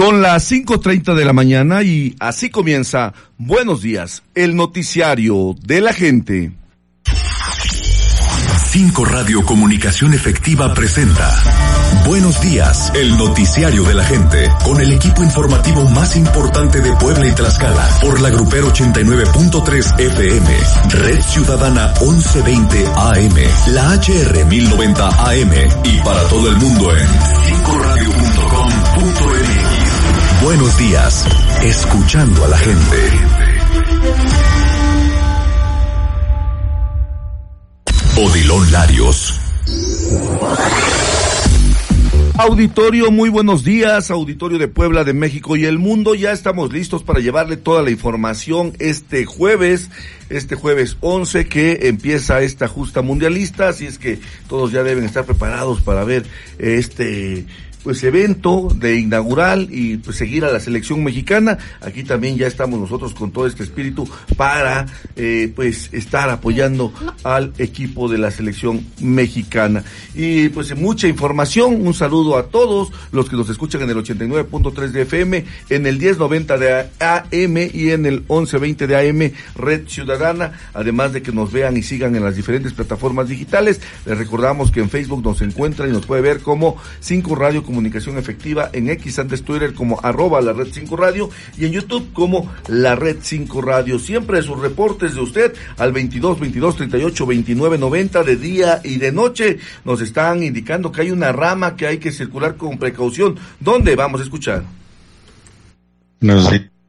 Son las 5:30 de la mañana y así comienza Buenos Días, el noticiario de la gente. 5 Radio Comunicación Efectiva presenta Buenos Días, el noticiario de la gente, con el equipo informativo más importante de Puebla y Tlaxcala, por la Grupero 89.3 FM, Red Ciudadana 1120 AM, la HR 1090 AM y para todo el mundo en 5radio.com.mx. Buenos Días, escuchando a la gente. Odilon Larios. Auditorio, muy buenos días, auditorio de Puebla, de México y el mundo. Ya estamos listos para llevarle toda la información este jueves 11, que empieza esta justa mundialista, así es que todos ya deben estar preparados para ver evento de inaugural y seguir a la selección mexicana. Aquí también ya estamos nosotros con todo este espíritu para estar apoyando al equipo de la selección mexicana. Y mucha información, un saludo a todos los que nos escuchan en el 89.3 de FM, en el 1090 de AM y en el 1120 de AM Red Ciudadana, además de que nos vean y sigan en las diferentes plataformas digitales. Les recordamos que en Facebook nos encuentra y nos puede ver como 5 Radio Comunicación Efectiva, en X, antes Twitter como @la Red 5 Radio y en YouTube como la Red 5 Radio. Siempre sus reportes de usted al 22 38 29 90 de día y de noche. Nos están indicando que hay una rama que hay que circular con precaución. ¿Dónde? Vamos a escuchar. Buenos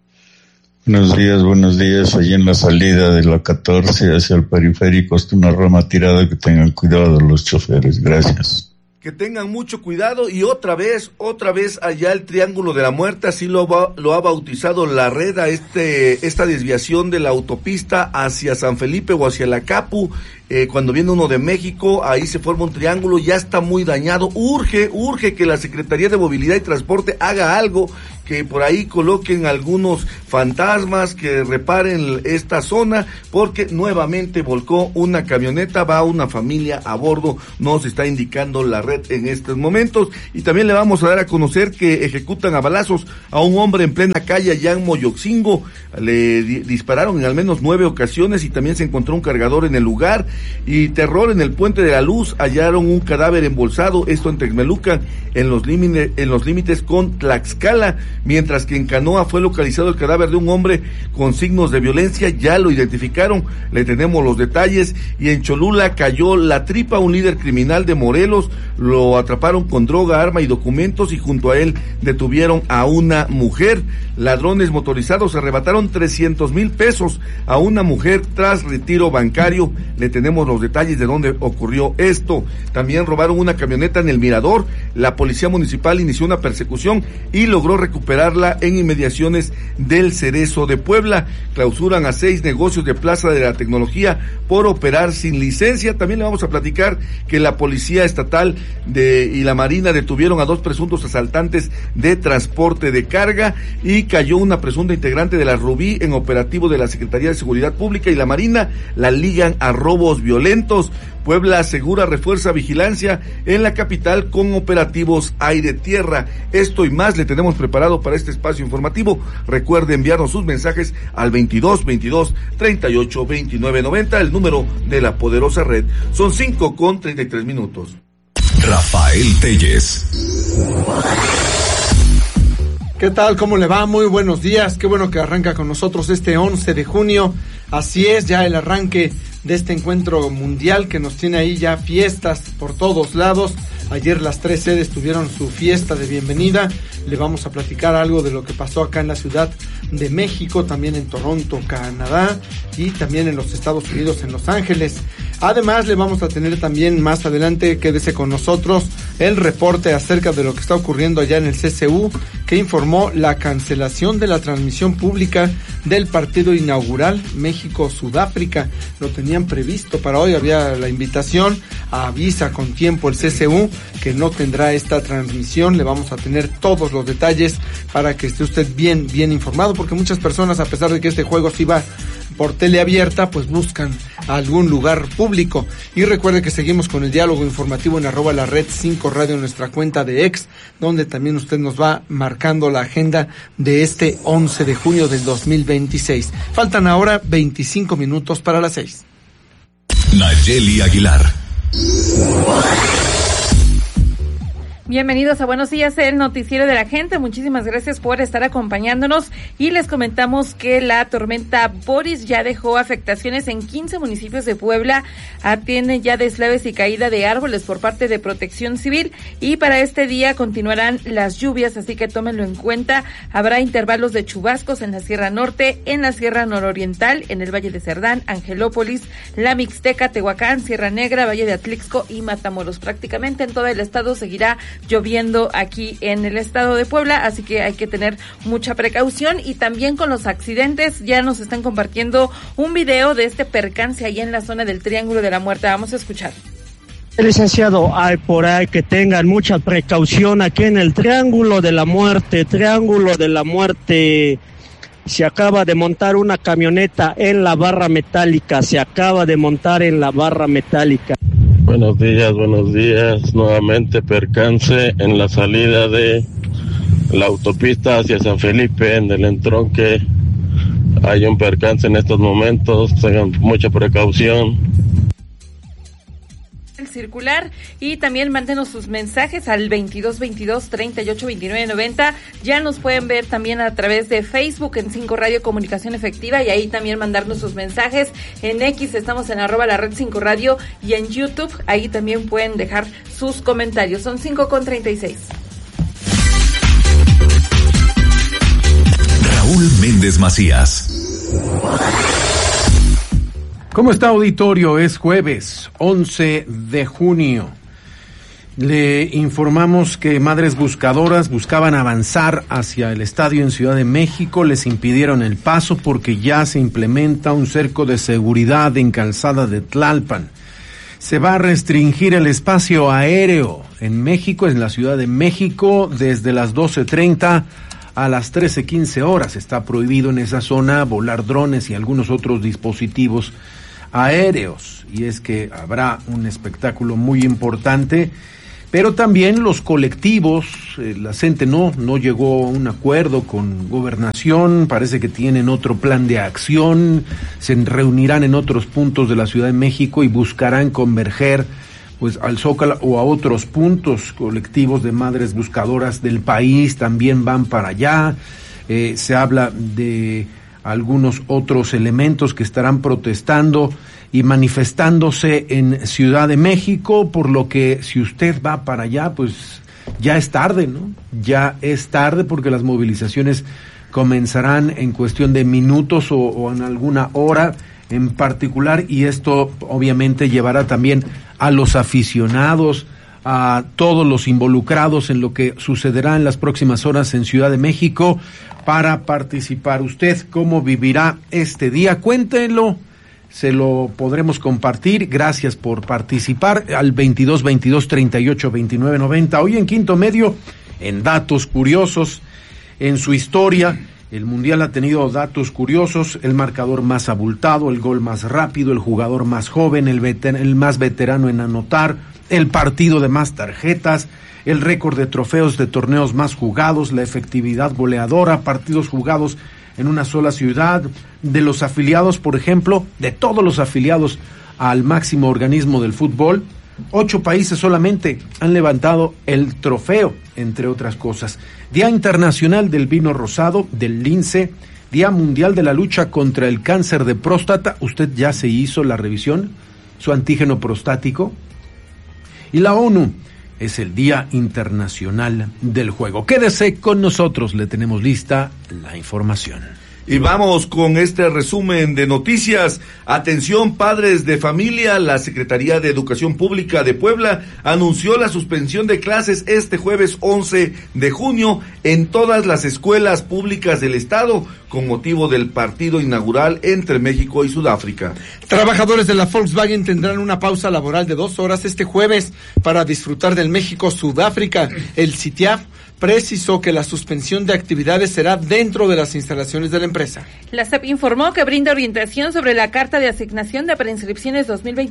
días. Allí en la salida de la 14 hacia el periférico está una rama tirada, que tengan cuidado los choferes. Gracias. Que tengan mucho cuidado. Y otra vez allá el Triángulo de la Muerte, así lo ha bautizado la red a esta desviación de la autopista hacia San Felipe o hacia la Capu. Cuando viene uno de México, ahí se forma un triángulo, ya está muy dañado. Urge que la Secretaría de Movilidad y Transporte haga algo, que por ahí coloquen algunos fantasmas que reparen esta zona, porque nuevamente volcó una camioneta, va una familia a bordo, nos está indicando la red en estos momentos. Y también le vamos a dar a conocer que ejecutan a balazos a un hombre en plena calle allá en Moyoxingo. Le dispararon en al menos 9 ocasiones y también se encontró un cargador en el lugar. Y terror en el Puente de la Luz, hallaron un cadáver embolsado, esto en Texmelucan, en los límites con Tlaxcala, mientras que en Canoa fue localizado el cadáver de un hombre con signos de violencia, ya lo identificaron, le tenemos los detalles. Y en Cholula cayó la tripa, un líder criminal de Morelos, lo atraparon con droga, arma y documentos, y junto a él detuvieron a una mujer. Ladrones motorizados arrebataron 300,000 pesos a una mujer tras retiro bancario, le tenemos los detalles de dónde ocurrió esto. También robaron una camioneta en El Mirador, la policía municipal inició una persecución y logró recuperarla en inmediaciones del Cerezo de Puebla. Clausuran a 6 negocios de Plaza de la Tecnología por operar sin licencia. También le vamos a platicar que la Policía Estatal y la Marina detuvieron a 2 presuntos asaltantes de transporte de carga, y cayó una presunta integrante de la Rubí en operativo de la Secretaría de Seguridad Pública y la Marina, la ligan a robos violentos. Puebla asegura refuerza vigilancia en la capital con operativos aire-tierra. Esto y más le tenemos preparado para este espacio informativo. Recuerde enviarnos sus mensajes al 22 38 29 90, el número de la poderosa red. Son 5:33. Rafael Telles. ¿Qué tal? ¿Cómo le va? Muy buenos días. Qué bueno que arranca con nosotros este 11 de junio. Así es, ya el arranque de este encuentro mundial que nos tiene ahí ya fiestas por todos lados. Ayer las 3 sedes tuvieron su fiesta de bienvenida. Le vamos a platicar algo de lo que pasó acá en la Ciudad de México, también en Toronto, Canadá, y también en los Estados Unidos, en Los Ángeles. Además, le vamos a tener también más adelante, quédese con nosotros, el reporte acerca de lo que está ocurriendo allá en el CCU, que informó la cancelación de la transmisión pública del partido inaugural México-Sudáfrica. Lo tenían previsto para hoy, había la invitación, avisa con tiempo el CCU que no tendrá esta transmisión. Le vamos a tener todos los detalles para que esté usted bien informado, porque muchas personas, a pesar de que este juego se iba por teleabierta, pues buscan algún lugar público. Y recuerde que seguimos con el diálogo informativo en @lared5radio en nuestra cuenta de X, donde también usted nos va marcando la agenda de este 11 de junio del 2026. Faltan ahora 25 minutos para las 6. Nayeli Aguilar. Bienvenidos a Buenos Días, el noticiero de la gente. Muchísimas gracias por estar acompañándonos y les comentamos que la tormenta Boris ya dejó afectaciones en 15 municipios de Puebla. Atiende ya deslaves y caída de árboles por parte de Protección Civil y para este día continuarán las lluvias, así que tómenlo en cuenta. Habrá intervalos de chubascos en la Sierra Norte, en la Sierra Nororiental, en el Valle de Cerdán, Angelópolis, La Mixteca, Tehuacán, Sierra Negra, Valle de Atlixco y Matamoros. Prácticamente en todo el estado seguirá lloviendo aquí en el estado de Puebla, así que hay que tener mucha precaución. Y también con los accidentes, ya nos están compartiendo un video de este percance ahí en la zona del Triángulo de la Muerte. Vamos a escuchar. Licenciado, hay por ahí que tengan mucha precaución aquí en el Triángulo de la Muerte. Se acaba de montar una camioneta en la barra metálica, Buenos días, nuevamente percance en la salida de la autopista hacia San Felipe, en el entronque. Hay un percance en estos momentos, tengan mucha precaución. El circular y también mándenos sus mensajes al 2222-382990. Ya nos pueden ver también a través de Facebook en 5 Radio Comunicación Efectiva y ahí también mandarnos sus mensajes. En X estamos en @lared5 radio y en YouTube ahí también pueden dejar sus comentarios. Son 5:36. Raúl Méndez Macías. ¿Cómo está, auditorio? Es jueves 11 de junio. Le informamos que madres buscadoras buscaban avanzar hacia el estadio en Ciudad de México. Les impidieron el paso porque ya se implementa un cerco de seguridad en Calzada de Tlalpan. Se va a restringir el espacio aéreo en México, en la Ciudad de México, desde las 12:30 a las 13:15 horas. Está prohibido en esa zona volar drones y algunos otros dispositivos aéreos, y es que habrá un espectáculo muy importante, pero también los colectivos, la CENTE no llegó a un acuerdo con Gobernación, parece que tienen otro plan de acción, se reunirán en otros puntos de la Ciudad de México y buscarán converger pues al Zócalo o a otros puntos. Colectivos de madres buscadoras del país también van para allá. Se habla de algunos otros elementos que estarán protestando y manifestándose en Ciudad de México, por lo que si usted va para allá, pues ya es tarde, ¿no? Ya es tarde porque las movilizaciones comenzarán en cuestión de minutos o en alguna hora en particular, y esto obviamente llevará también a los aficionados, a todos los involucrados en lo que sucederá en las próximas horas en Ciudad de México para participar. ¿Usted cómo vivirá este día? Cuéntenlo, se lo podremos compartir. Gracias por participar al 2222-382990. Hoy en Quinto Medio, en Datos Curiosos, en su historia, el Mundial ha tenido datos curiosos: el marcador más abultado, el gol más rápido, el jugador más joven, el más veterano en anotar, el partido de más tarjetas, el récord de trofeos de torneos más jugados, la efectividad goleadora, partidos jugados en una sola ciudad, de los afiliados, por ejemplo, de todos los afiliados al máximo organismo del fútbol. 8 países solamente han levantado el trofeo, entre otras cosas. Día Internacional del Vino Rosado, del lince, Día Mundial de la Lucha contra el Cáncer de Próstata. ¿Usted ya se hizo la revisión? ¿Su antígeno prostático? Y la ONU, es el Día Internacional del Juego. Quédese con nosotros, le tenemos lista la información. Y vamos con este resumen de noticias. Atención, padres de familia, la Secretaría de Educación Pública de Puebla anunció la suspensión de clases este jueves 11 de junio en todas las escuelas públicas del estado con motivo del partido inaugural entre México y Sudáfrica. Trabajadores de la Volkswagen tendrán una pausa laboral de 2 horas este jueves para disfrutar del México-Sudáfrica. El CITIAF precisó que la suspensión de actividades será dentro de las instalaciones de la empresa. La SEP informó que brinda orientación sobre la carta de asignación de preinscripciones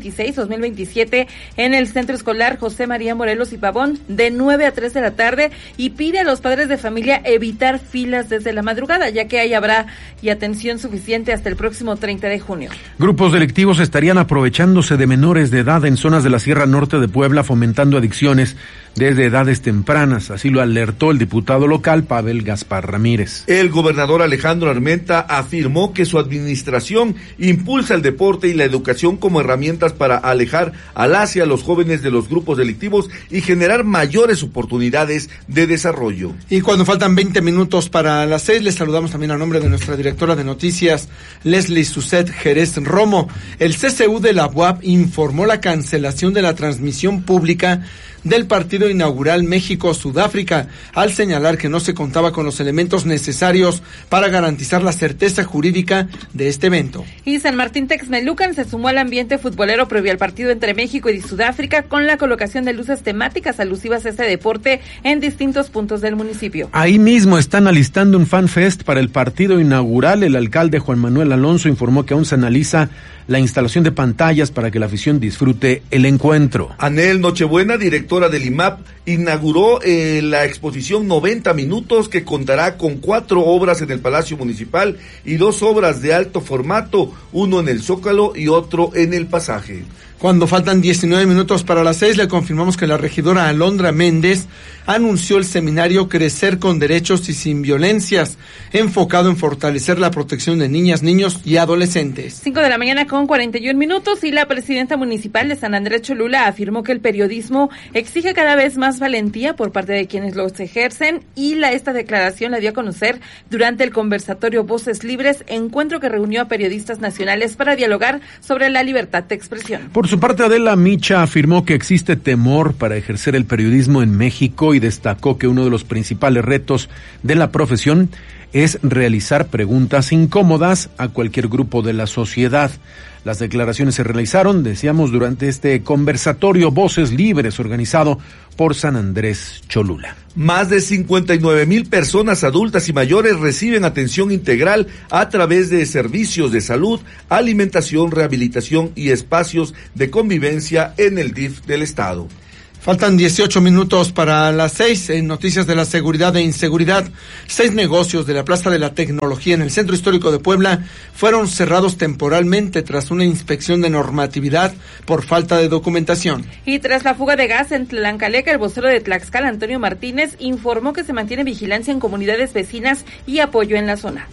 2026-2027 en el Centro Escolar José María Morelos y Pavón de 9 a 3 de la tarde y pide a los padres de familia evitar filas desde la madrugada, ya que ahí habrá y atención suficiente hasta el próximo 30 de junio. Grupos delictivos estarían aprovechándose de menores de edad en zonas de la Sierra Norte de Puebla, fomentando adicciones desde edades tempranas. Así lo alertó el diputado local Pavel Gaspar Ramírez. El gobernador Alejandro Armenta afirmó que su administración impulsa el deporte y la educación como herramientas para alejar hacia los jóvenes de los grupos delictivos y generar mayores oportunidades de desarrollo. Y cuando faltan 20 minutos para las 6, les saludamos también a nombre de nuestra directora de noticias, Leslie Suset Jerez Romo. El CCU de la UAP informó la cancelación de la transmisión pública del partido inaugural México-Sudáfrica, al señalar que no se contaba con los elementos necesarios para garantizar la certeza jurídica de este evento. Y San Martín Texmelucan se sumó al ambiente futbolero previo al partido entre México y Sudáfrica con la colocación de luces temáticas alusivas a este deporte en distintos puntos del municipio. Ahí mismo están alistando un fan fest para el partido inaugural. El alcalde Juan Manuel Alonso informó que aún se analiza la instalación de pantallas para que la afición disfrute el encuentro. Anel Nochebuena, directora del IMAP, inauguró la exposición 90 minutos que contará con 4 obras en el Palacio Municipal y 2 obras de alto formato, uno en el Zócalo y otro en el Pasaje. Cuando faltan 19 minutos para las 6, le confirmamos que la regidora Alondra Méndez anunció el seminario Crecer con Derechos y Sin Violencias, enfocado en fortalecer la protección de niñas, niños y adolescentes. 5 de la mañana con 41 minutos y la presidenta municipal de San Andrés Cholula afirmó que el periodismo exige cada vez más valentía por parte de quienes los ejercen y esta declaración la dio a conocer durante el conversatorio Voces Libres, encuentro que reunió a periodistas nacionales para dialogar sobre la libertad de expresión. Por su parte, Adela Micha afirmó que existe temor para ejercer el periodismo en México y destacó que uno de los principales retos de la profesión es realizar preguntas incómodas a cualquier grupo de la sociedad. Las declaraciones se realizaron, decíamos, durante este conversatorio Voces Libres organizado por San Andrés Cholula. Más de 59,000 personas adultas y mayores reciben atención integral a través de servicios de salud, alimentación, rehabilitación y espacios de convivencia en el DIF del Estado. Faltan 18 minutos para las 6. En noticias de la seguridad e inseguridad, 6 negocios de la Plaza de la Tecnología en el Centro Histórico de Puebla fueron cerrados temporalmente tras una inspección de normatividad por falta de documentación. Y tras la fuga de gas en Tlancaleca, el vocero de Tlaxcala, Antonio Martínez, informó que se mantiene vigilancia en comunidades vecinas y apoyo en la zona.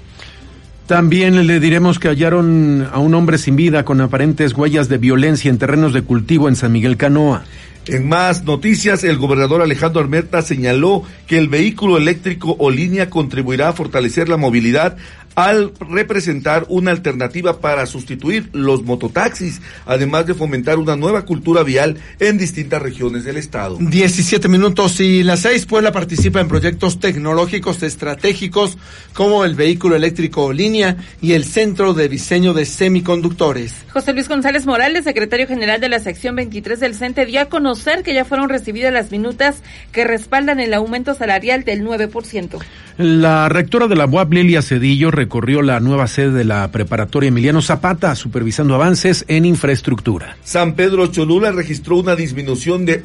También le diremos que hallaron a un hombre sin vida con aparentes huellas de violencia en terrenos de cultivo en San Miguel Canoa. En más noticias, el gobernador Alejandro Armenta señaló que el vehículo eléctrico o línea contribuirá a fortalecer la movilidad al representar una alternativa para sustituir los mototaxis, además de fomentar una nueva cultura vial en distintas regiones del estado. 17 minutos y las 6, Puebla participa en proyectos tecnológicos estratégicos como el vehículo eléctrico o línea y el Centro de Diseño de Semiconductores. José Luis González Morales, secretario general de la sección 23 del CENTE, dio a conocer que ya fueron recibidas las minutas que respaldan el aumento salarial del 9%. La rectora de la UAP, Lilia Cedillo, recorrió la nueva sede de la preparatoria Emiliano Zapata, supervisando avances en infraestructura. San Pedro Cholula registró una disminución de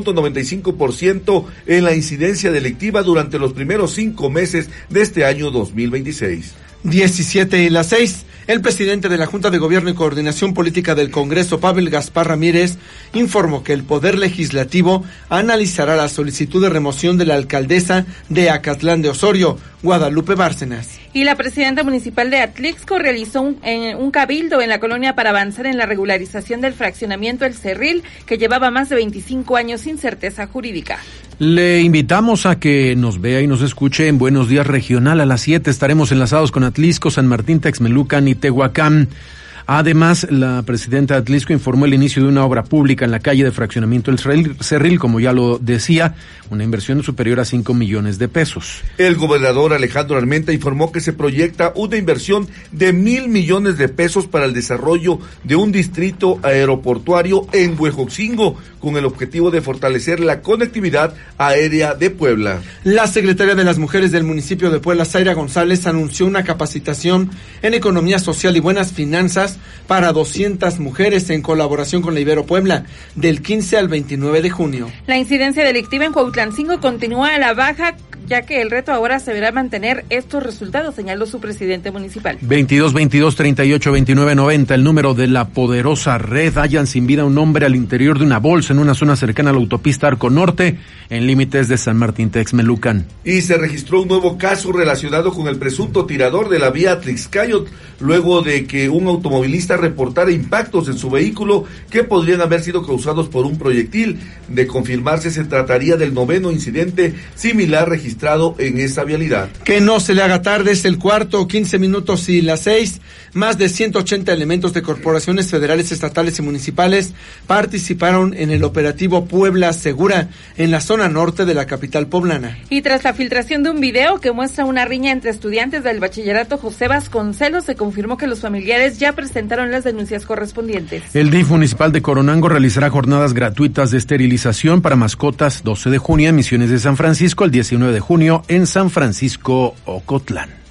11.95% en la incidencia delictiva durante los primeros 5 meses de este año 2026. 17 y las 6. El presidente de la Junta de Gobierno y Coordinación Política del Congreso, Pavel Gaspar Ramírez, informó que el Poder Legislativo analizará la solicitud de remoción de la alcaldesa de Acatlán de Osorio, Guadalupe Bárcenas. Y la presidenta municipal de Atlixco realizó un cabildo en la colonia para avanzar en la regularización del fraccionamiento El Cerril, que llevaba más de 25 años sin certeza jurídica. Le invitamos a que nos vea y nos escuche en Buenos Días Regional a las 7. Estaremos enlazados con Atlixco, San Martín, Texmelucan y Tehuacán. Además, la presidenta de Atlixco informó el inicio de una obra pública en la calle de fraccionamiento El Cerril, como ya lo decía, una inversión superior a 5 millones de pesos. El gobernador Alejandro Armenta informó que se proyecta una inversión de 1,000 millones de pesos para el desarrollo de un distrito aeroportuario en Huejotzingo, con el objetivo de fortalecer la conectividad aérea de Puebla. La secretaria de las Mujeres del municipio de Puebla, Zaira González, anunció una capacitación en economía social y buenas finanzas para 200 mujeres en colaboración con la Ibero Puebla, del 15 al 29 de junio. La incidencia delictiva en Cuautlancingo continúa a la baja, ya que el reto ahora se verá mantener estos resultados, señaló su presidente municipal. 22-22-38-29-90, el número de la poderosa red. Hallan sin vida un hombre al interior de una bolsa en una zona cercana a la autopista Arco Norte, en límites de San Martín Texmelucan. Y se registró un nuevo caso relacionado con el presunto tirador de la vía Atlixcayot, luego de que un automovilista reportara impactos en su vehículo que podrían haber sido causados por un proyectil. De confirmarse, se trataría del 9º incidente similar registrado en esa vialidad. Que no se le haga tarde, es el cuarto, 15 minutos y las 6. Más de 180 elementos de corporaciones federales, estatales y municipales participaron en el operativo Puebla Segura en la zona norte de la capital poblana. Y tras la filtración de un video que muestra una riña entre estudiantes del bachillerato José Vasconcelos, se confirmó que los familiares ya presentaron las denuncias correspondientes. El DIF municipal de Coronango realizará jornadas gratuitas de esterilización para mascotas 12 de junio en Misiones de San Francisco, el 19 de junio en San Francisco Ocotlán.